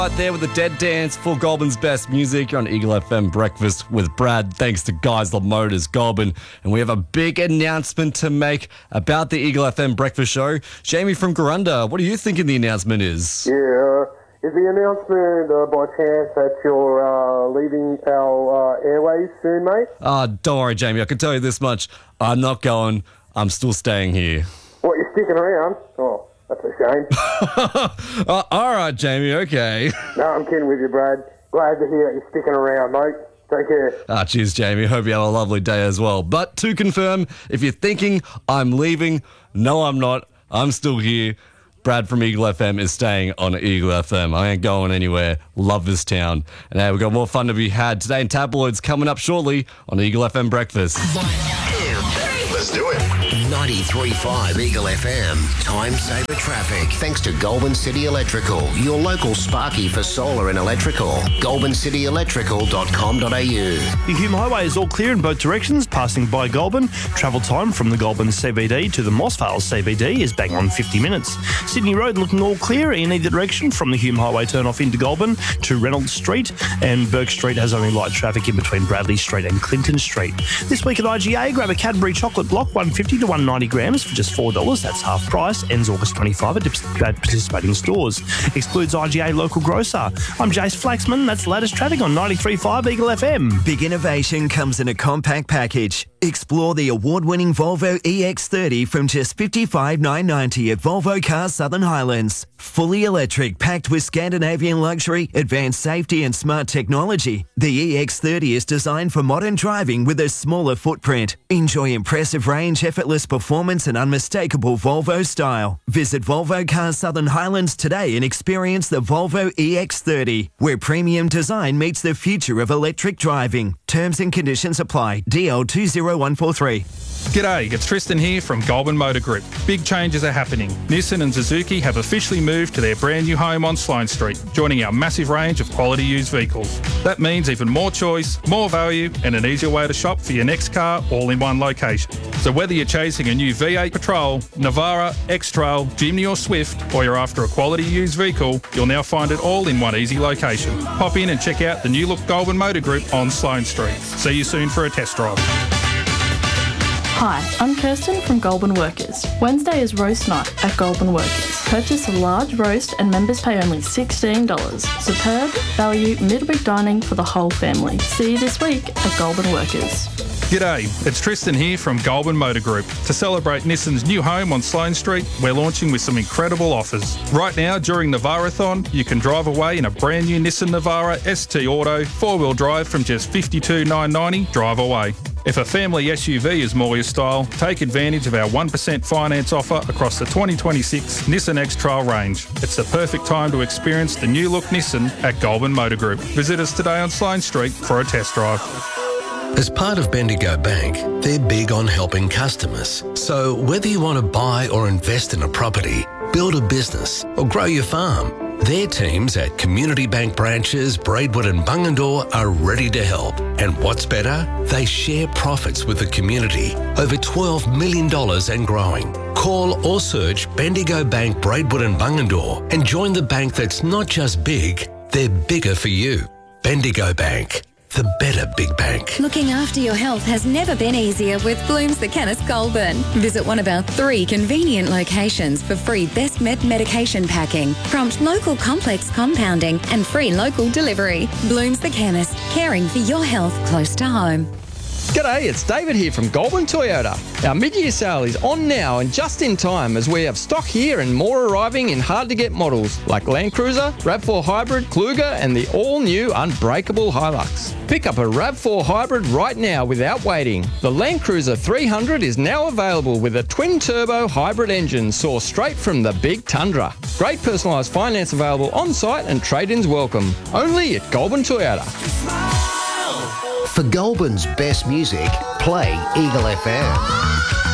Right there with the Dead Dance for Goulburn's best music. You're on Eagle FM Breakfast with Brad. Thanks to Geisler Motors, Goulburn. And we have a big announcement to make about the Eagle FM Breakfast Show. Jamie from Garunda, what do you think the announcement is? Yeah, is the announcement by chance that you're leaving our airways soon, mate? Don't worry, Jamie. I can tell you this much. I'm not going. I'm still staying here. What, you're sticking around? Oh, that's a shame. All right, Jamie, okay. No, I'm kidding with you, Brad. Glad to hear that you're sticking around, mate. Take care. Cheers, Jamie. Hope you have a lovely day as well. But to confirm, if you're thinking I'm leaving, no, I'm not. I'm still here. Brad from Eagle FM is staying on Eagle FM. I ain't going anywhere. Love this town. And hey, we've got more fun to be had today in tabloids coming up shortly on Eagle FM Breakfast. Let's do it. 93.5 Eagle FM. Time saver traffic. Thanks to Goulburn City Electrical, your local Sparky for solar and electrical. GoulburnCityElectrical.com.au. The Hume Highway is all clear in both directions, passing by Goulburn. Travel time from the Goulburn CBD to the Moss Vale CBD is bang on 50 minutes. Sydney Road looking all clear in either direction from the Hume Highway turn off into Goulburn to Reynolds Street, and Burke Street has only light traffic in between Bradley Street and Clinton Street. This week at IGA, grab a Cadbury chocolate block, 150 to 190 grams for just $4. That's half price. Ends August 25 at participating stores. Excludes IGA local grocer. I'm Jace Flaxman. That's the latest traffic on 93.5 Eagle FM. Big innovation comes in a compact package. Explore the award-winning Volvo EX30 from just $55,990 at Volvo Cars Southern Highlands. Fully electric, packed with Scandinavian luxury, advanced safety and smart technology. The EX30 is designed for modern driving with a smaller footprint. Enjoy impressive range, effortless performance and unmistakable Volvo style. Visit Volvo Cars Southern Highlands today and experience the Volvo EX30, where premium design meets the future of electric driving. Terms and conditions apply. DL 20143. G'day, it's Tristan here from Goulburn Motor Group. Big changes are happening. Nissan and Suzuki have officially moved to their brand new home on Sloane Street, joining our massive range of quality used vehicles. That means even more choice, more value, and an easier way to shop for your next car all in one location. So whether you're chasing a new V8 Patrol, Navara, X-Trail, Jimny or Swift, or you're after a quality used vehicle, you'll now find it all in one easy location. Pop in and check out the new look Goulburn Motor Group on Sloane Street. See you soon for a test drive. Hi, I'm Kirsten from Goulburn Workers. Wednesday is roast night at Goulburn Workers. Purchase a large roast and members pay only $16. Superb, value, midweek dining for the whole family. See you this week at Goulburn Workers. G'day, it's Tristan here from Goulburn Motor Group. To celebrate Nissan's new home on Sloane Street, we're launching with some incredible offers. Right now, during Navarathon, you can drive away in a brand new Nissan Navara ST Auto 4-wheel drive from just $52,990 drive away. If a family SUV is more your style, take advantage of our 1% finance offer across the 2026 Nissan X-Trail range. It's the perfect time to experience the new look Nissan at Goulburn Motor Group. Visit us today on Sloane Street for a test drive. As part of Bendigo Bank, they're big on helping customers. So whether you want to buy or invest in a property, build a business or grow your farm, their teams at Community Bank branches Braidwood and Bungendore are ready to help. And what's better? They share profits with the community. Over $12 million and growing. Call or search Bendigo Bank Braidwood and Bungendore and join the bank that's not just big, they're bigger for you. Bendigo Bank. The better big bank. Looking after your health has never been easier with Blooms the Chemist Goulburn. Visit one of our 3 convenient locations for free Best Med medication packing, prompt local complex compounding and free local delivery. Blooms the Chemist, caring for your health close to home. G'day, it's David here from Goulburn Toyota. Our mid-year sale is on now and just in time as we have stock here and more arriving in hard-to-get models like Land Cruiser, RAV4 Hybrid, Kluger and the all-new Unbreakable Hilux. Pick up a RAV4 Hybrid right now without waiting. The Land Cruiser 300 is now available with a twin-turbo hybrid engine sourced straight from the Big Tundra. Great personalised finance available on-site and trade-ins welcome. Only at Goulburn Toyota. For Goulburn's best music, play Eagle FM.